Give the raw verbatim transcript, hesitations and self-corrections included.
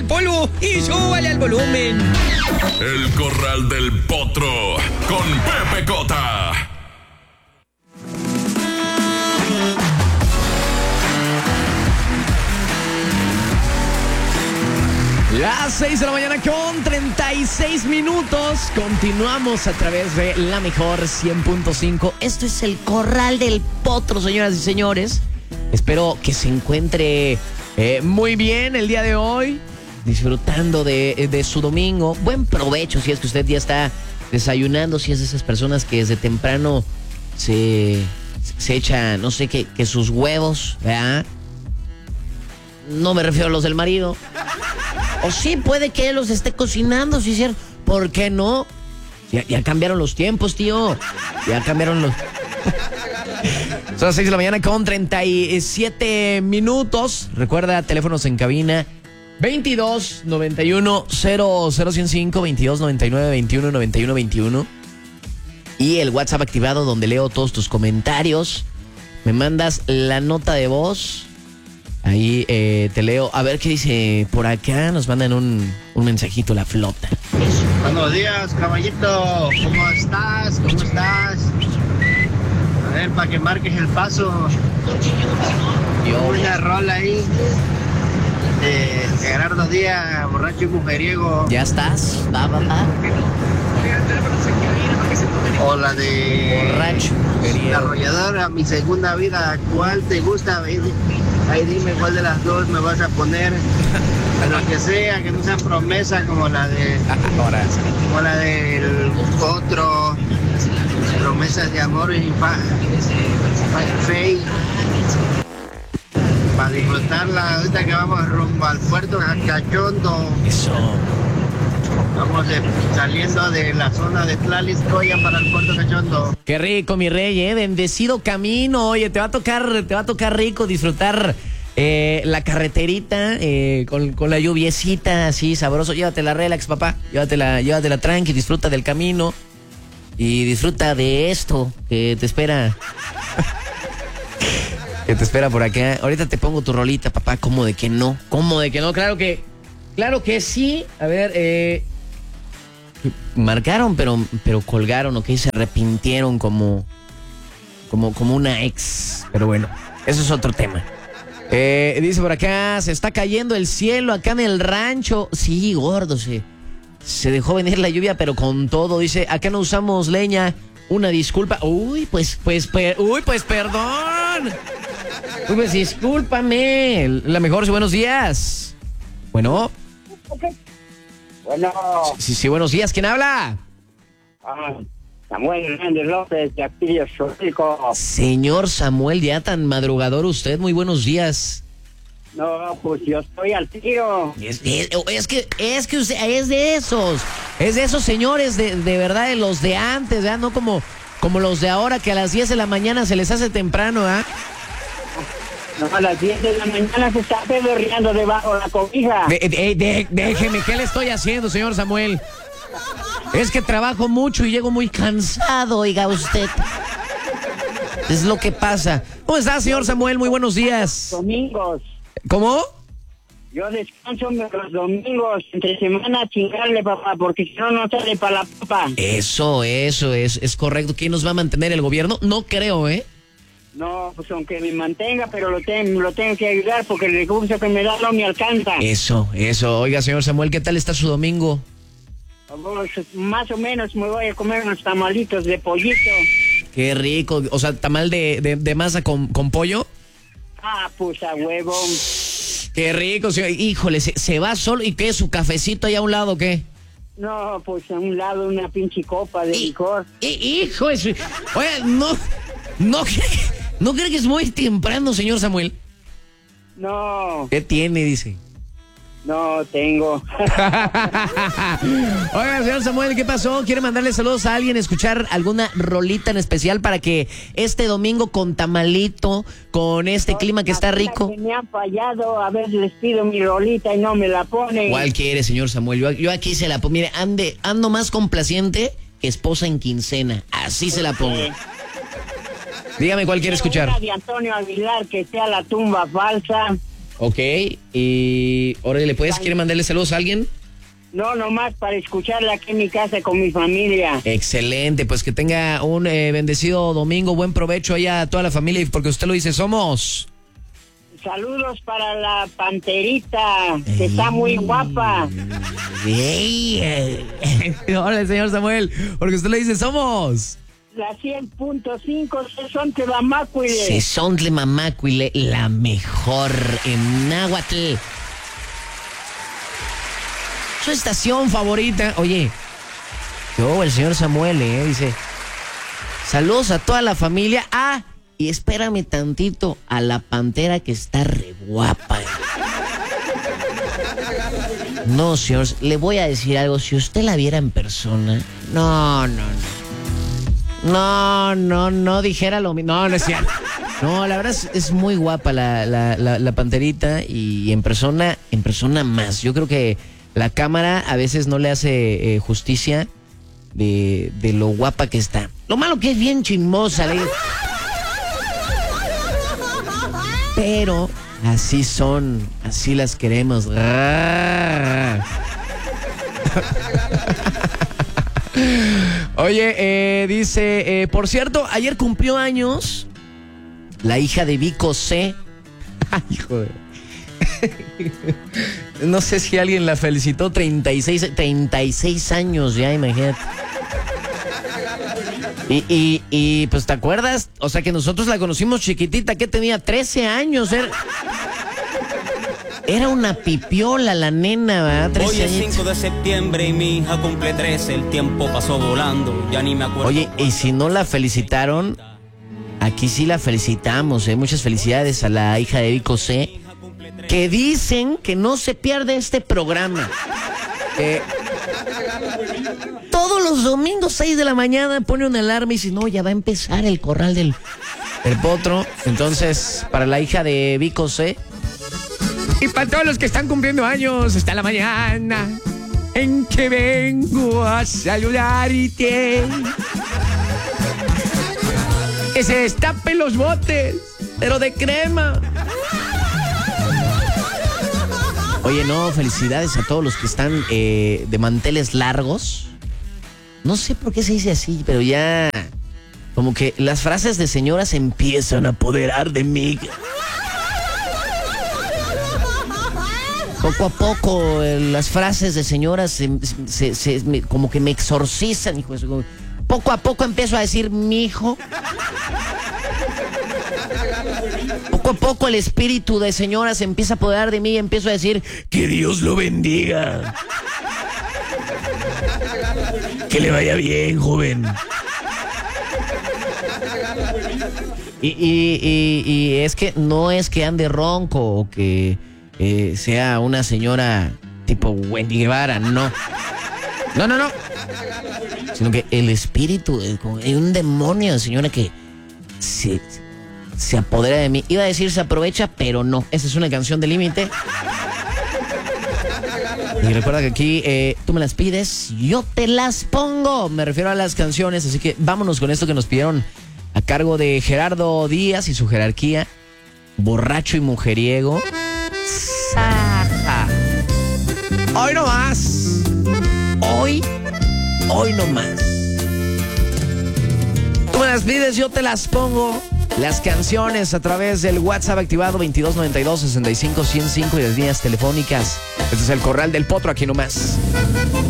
el polvo y súbale al volumen. El Corral del Potro con Pepe Cota. Las seis de la mañana con treinta y seis minutos. Continuamos a través de la mejor cien punto cinco. Esto es el Corral del Potro, señoras y señores. Espero que se encuentre eh, muy bien el día de hoy, disfrutando de, de su domingo. Buen provecho si es que usted ya está desayunando, si es de esas personas que desde temprano se, se echa, no sé, que, que sus huevos, ¿verdad? No me refiero a los del marido. O sí, puede que él los esté cocinando, sí, cierto. ¿Por qué no? Ya, ya cambiaron los tiempos, tío. Ya cambiaron los... Son las seis de la mañana con treinta y siete minutos. Recuerda, teléfonos en cabina veintidós noventa y uno cero cero ciento cinco, veintidós noventa y nueve veintiuno noventa y uno veintiuno. Y el WhatsApp activado donde leo todos tus comentarios. Me mandas la nota de voz. Ahí eh, te leo. A ver qué dice por acá. Nos mandan un, un mensajito la flota. Eso. Buenos días, caballito. ¿Cómo estás? ¿Cómo estás? A ver, para que marques el paso. Yo. Una rola ahí de Gerardo Díaz, borracho y mujeriego. ¿Ya estás? Va, va, va. O la de borracho, la arrolladora, mi segunda vida. ¿Cuál te gusta, baby? Ahí dime cuál de las dos me vas a poner. Pero que sea, que no sea promesa como la de como la del otro. Promesas de amor y pa, pa fe. Para disfrutarla ahorita que vamos rumbo al puerto Cachondo. Eso. Vamos de, saliendo de la zona de Tlaliscoya para el puerto Cachondo. Qué rico, mi rey, eh. Bendecido camino. Oye, te va a tocar, te va a tocar rico disfrutar eh, la carreterita eh, con, con la lluviecita así sabroso. Llévatela relax, papá. Llévatela, llévatela tranqui, disfruta del camino. Y disfruta de esto que te espera. Que te espera por acá. Ahorita te pongo tu rolita, papá. ¿Cómo de que no? ¿Cómo de que no? Claro que, claro que sí. A ver, eh... marcaron, pero, pero colgaron, ¿ok? Se arrepintieron como, como, como una ex. Pero bueno, eso es otro tema. Eh, dice por acá, se está cayendo el cielo acá en el rancho. Sí, gordo, se, se dejó venir la lluvia, pero con todo. Dice, acá no usamos leña. Una disculpa. Uy, pues, pues, per, uy, pues, perdón. Uy, pues, discúlpame. La mejor, buenos días. Bueno. Bueno. Sí, sí, buenos días. ¿Quién habla? Ah, Samuel Hernández López, de aquí de Xochicalco. Señor Samuel, ya tan madrugador usted. Muy buenos días. No, pues yo estoy al tiro. Es, es, es que es que usted es de esos. Es de esos señores de, de verdad, de los de antes, ¿verdad? No como, como los de ahora que a las diez de la mañana se les hace temprano, ¿ah? No, a las diez de la mañana se está pedorreando debajo de la cobija. De, de, de, déjeme, ¿qué le estoy haciendo, señor Samuel? Es que trabajo mucho y llego muy cansado, oiga usted. Es lo que pasa. ¿Cómo está, señor Samuel? Muy buenos días. Domingos. ¿Cómo? Yo descanso los domingos, entre semana a chingarle, papá, porque si no, no sale para la papa. Eso, eso, es, es correcto. ¿Quién nos va a mantener, el gobierno? No creo, ¿eh? No, pues aunque me mantenga, pero lo, ten, lo tengo que ayudar porque el recurso que me da no me alcanza. Eso, eso. Oiga, señor Samuel, ¿qué tal está su domingo? Pues, más o menos me voy a comer unos tamalitos de pollito. Qué rico. O sea, tamal de, de, de masa con, con pollo. Ah, pues a huevo. Qué rico, señor. Híjole, ¿se, se va solo? ¿Y qué? ¿Su cafecito ahí a un lado o qué? No, pues a un lado una pinche copa de y, licor. Y, hijo de su... Oye, no... ¿No cree, ¿No cree que es muy temprano, señor Samuel? No. ¿Qué tiene, dice? No, tengo. Oiga, señor Samuel, ¿qué pasó? ¿Quiere mandarle saludos a alguien, escuchar alguna rolita en especial para que este domingo con tamalito, con este no, clima que está rico? Que me han fallado, a ver, les pido mi rolita y no me la ponen. ¿Cuál quiere, señor Samuel? Yo, yo aquí se la pongo. Mire, ande, ando más complaciente que esposa en quincena. Así se la pongo. Dígame cuál quiere escuchar. Una de Antonio Aguilar, que sea La tumba falsa. Ok, y órale, ¿le puedes, quiere mandarle saludos a alguien? No, nomás para escucharla aquí en mi casa con mi familia. Excelente, pues que tenga un eh, bendecido domingo, buen provecho allá a toda la familia, porque usted lo dice, somos... Saludos para la panterita, que está muy guapa. Ey, eh. Hola, señor Samuel, porque usted le dice, somos... La cien punto cinco, Sesontle Mamácuile. Sesontle Mamácuile, la mejor en náhuatl. Su estación favorita. Oye, yo, el señor Samuel, eh, dice, saludos a toda la familia. Ah, y espérame tantito, a la pantera que está re guapa. No, señor, le voy a decir algo. Si usted la viera en persona, no, no, no. No, no, no dijera lo mismo. No, no es cierto. No, la verdad es, es muy guapa la, la, la, la panterita, y en persona, en persona más. Yo creo que la cámara a veces no le hace eh, justicia de, de lo guapa que está. Lo malo que es bien chismosa. Le... Pero así son, así las queremos. Oye, eh, dice, eh, por cierto, ayer cumplió años la hija de Vico C. Ay, joder. No sé si alguien la felicitó, treinta y seis, treinta y seis años ya, imagínate. Y, y, y pues, ¿te acuerdas? O sea, que nosotros la conocimos chiquitita, que tenía trece años. Era, era una pipiola la nena, ¿verdad? Hoy es cinco de septiembre y mi hija cumple trece. El tiempo pasó volando, ya ni me acuerdo. Oye, y si no la felicitaron, aquí sí la felicitamos, ¿eh? Muchas felicidades a la hija de Vico C, que dicen que no se pierde este programa. Eh, todos los domingos, seis de la mañana, pone una alarma y dice, no, ya va a empezar el corral del, del potro. Entonces, para la hija de Vico C. Y para todos los que están cumpliendo años, está la mañana en que vengo a saludarte. Que se destapen los botes, pero de crema. Oye, no, felicidades a todos los que están eh, de manteles largos. No sé por qué se dice así, pero ya como que las frases de señoras empiezan a apoderar de mí. Poco a poco eh, las frases de señoras se, se, se, me, como que me exorcizan, hijo. Poco a poco empiezo a decir mi hijo. Poco a poco el espíritu de señora se empieza a apoderar de mí y empiezo a decir, que Dios lo bendiga. Que le vaya bien, joven. Y, y, y, y es que no es que ande ronco o que eh, sea una señora tipo Wendy Guevara, no. No, no, no. Sino que el espíritu, hay un demonio de señora que se... se apodera de mí. Iba a decir se aprovecha, pero no. Esa es una canción de Límite. Y recuerda que aquí eh, tú me las pides, yo te las pongo. Me refiero a las canciones, así que vámonos con esto que nos pidieron a cargo de Gerardo Díaz y su jerarquía. Borracho y mujeriego. Saja. Hoy no más. Hoy, hoy no más. Tú me las pides, yo te las pongo. Las canciones a través del WhatsApp activado veintidós noventa y dos sesenta y cinco ciento cinco y las líneas telefónicas. Este es el Corral del Potro, aquí nomás.